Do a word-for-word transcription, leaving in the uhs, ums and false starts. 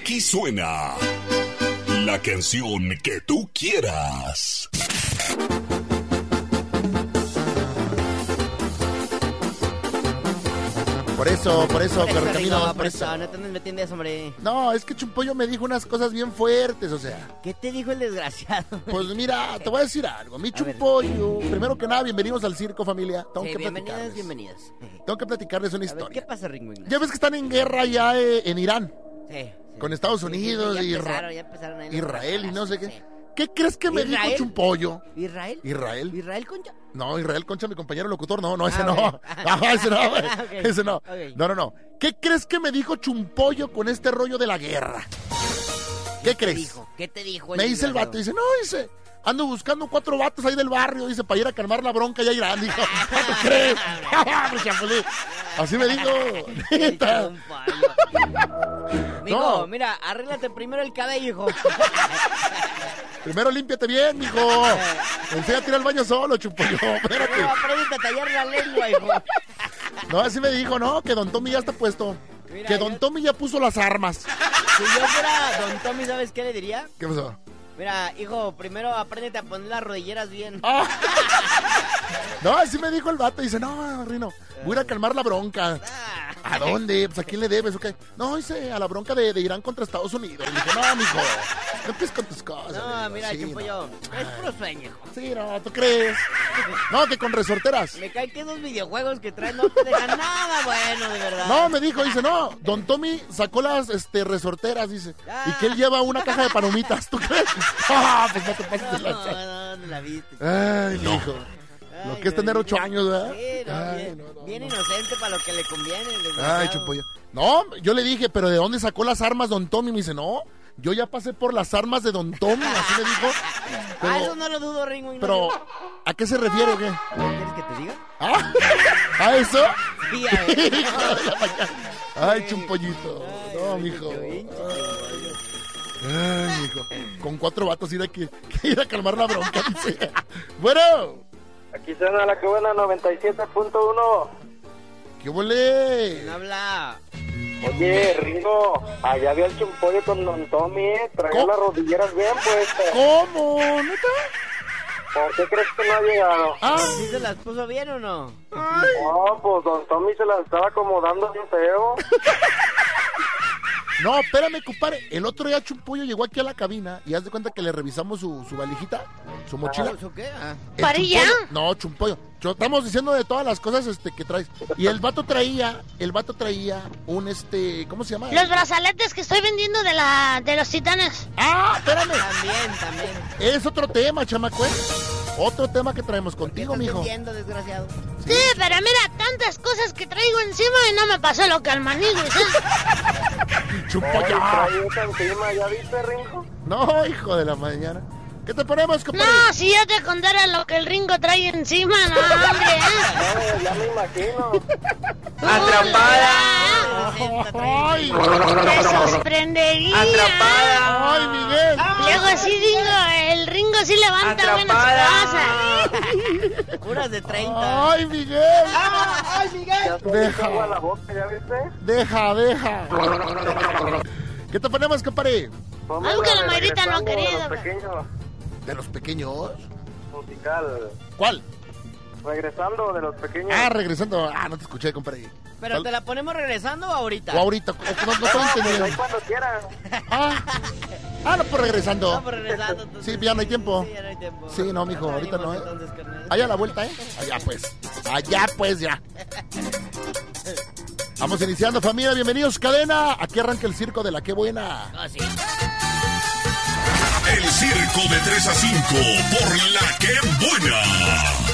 Aquí suena la canción que tú quieras. Por eso, por eso, Por eso, Correcamino, Rigo, por por eso. eso, no te andes metiendo eso, hombre. No, es que Chumpollo me dijo unas cosas bien fuertes, o sea. ¿Qué te dijo el desgraciado? Pues mira, te voy a decir algo. Mi A ver. Chumpollo, primero que nada, bienvenidos al circo, familia. Tengo Sí, que bienvenidas, platicarles. bienvenidas. Tengo que platicarles una A ver, historia. ¿qué pasa, Ringo Ignacio? Ya ves que están en guerra ya eh, en Irán, Sí, sí. con Estados Sí, sí, Unidos sí, y ya Isra- empezaron, ya empezaron ahí los Israel y no sé balazos, qué. ¿Qué crees que me ¿Israel? dijo Chumpollo? sí. ¿Israel? Israel. ¿Israel Concha? No, Israel Concha, mi compañero locutor, no, no, ese Ah, no. ok. Ajá, ese no, güey. Ok, Ese no. ok. No, no, no. ¿Qué crees que me dijo Chumpollo con este rollo de la guerra? ¿Qué ¿Qué crees? dijo? ¿Qué te dijo? Me dice el desgraciado? vato, dice, no, dice, ando buscando cuatro vatos ahí del barrio, dice, para ir a calmar la bronca ya Irán, dijo, ¿no te crees? Pues, chapulín. Así me dijo, neta. Un palo. Mijo, No. mira, arréglate primero el cabello, hijo. Primero límpiate bien, mijo. Enséñate a ir al baño solo, Chumpollo, espérate. Primero aprende a tallar la lengua, hijo. No, así me dijo, no, que Don Tommy ya está puesto. Mira, Que Don yo- Tommy ya puso las armas. Si yo fuera Don Tommy, ¿sabes qué le diría? ¿Qué pasó? Mira, hijo, primero apréndete a poner las rodilleras bien. Ah. No, así me dijo el vato. Dice, no, Rino, voy a ir a calmar la bronca. Ah. ¿A dónde? Pues, ¿a quién le debes? ¿O qué? No, dice, a la bronca de, de Irán contra Estados Unidos. Le dije, no, mijo, no empieces con tus cosas. le No, digo, mira, sí, Chumpollo, no. es puro sueño, hijo. Sí, no, ¿tú crees? No, que con resorteras. Me cae que esos videojuegos que traen no te dejan nada bueno, de verdad. No, me dijo, dice, no, Don Tommy sacó las este, resorteras, dice, y que él lleva una caja de palomitas, ¿tú crees? Ah, pues no te pases de No, lanza. no, no la viste. Ay, mijo. Lo Ay, que es no, tener ocho años, ¿verdad? Sí, no, Ay, bien, no, no, bien no. inocente para lo que le conviene. el desgraciado. Ay, Chumpollo. No, yo le dije, pero ¿de dónde sacó las armas Don Tommy? Me dice, no, yo ya pasé por las armas de Don Tommy, así me dijo. Pero, Ah, eso no lo dudo, Ringo. pero, ¿a qué se refiere o qué? ¿Quieres que te diga? ¿Ah? ¿A eso? Sí, a ver. Hijo de la mañana. Ay, Chumpollito. Ay, No, ay, mijo. pinche, pinche, Ay, mijo. Con cuatro vatos ir a, que, que ir a calmar la bronca, dice. Bueno, Aquí suena la que buena noventa y siete punto uno. ¿qué volé? ¿Quién habla? Oye, Ringo, allá había el Chumpollo con Don Tommy, ¿eh? Traía ¿Cómo? las rodilleras bien puestas. ¿Cómo? ¿Neta? ¿Por qué crees que no ha llegado? Ah, ¿Sí se las puso bien o no? No, pues Don Tommy se la estaba acomodando bien feo. no, espérame, compadre. El otro día Chumpollo llegó aquí a la cabina y haz de cuenta que le revisamos su, su valijita, su mochila. ¿Eso qué? Ah. El ¿Parilla? Chumpollo- No, Chumpollo. Yo- Estamos diciendo de todas las cosas este, que traes. Y el vato traía, el vato traía un este, ¿cómo se llama? Los brazaletes que estoy vendiendo de la de los titanes. Ah, espérame. También, también. Es otro tema, chamaco. ¿eh? Otro tema que traemos contigo, ¿Qué estás mijo. vendiendo, desgraciado? Sí, pero mira, tantas cosas que traigo encima y no me pasó lo que al maniguis, ¿eh? Chumpollo. Traía esa encima, ¿ya viste, Ringo? No, hijo de la mañana. ¿Qué te ponemos, compadre? No, si yo te contara lo que el Ringo trae encima, no, hombre, ¿eh? No, ya me imagino. ¡Atrapada! Ay, ¡Te sorprendería! ay, Miguel. Luego sí, Ringo, el Ringo sí levanta buenas cosas. Puras de treinta. Ay, Miguel. Ya se Deja. me agua a la boca, ¿ya viste? Deja, deja. ¿Qué te ponemos, compadre? Ponme Algo que la de Mayrita no Regresando de quería, los güey. pequeños, ¿De los pequeños? musical. ¿Cuál? Regresando de los pequeños. Ah, regresando. Ah, no te escuché, compadre. ¿Pero te la ponemos regresando o ahorita? O ahorita. o- No, no estoy Pues ahí entendiendo. cuando quieran. Ah, ah, no, pues regresando. Vamos regresando. entonces. Sí, ya no hay tiempo. Sí, ya no hay tiempo. Sí, no, mijo, ahorita no, ¿eh? Entonces, carnal. Allá a la vuelta, ¿eh? Allá pues. Allá pues ya. Vamos iniciando, familia. Bienvenidos, cadena. Aquí arranca el circo de la que buena. Ah, sí. El circo de tres a cinco por la que buena.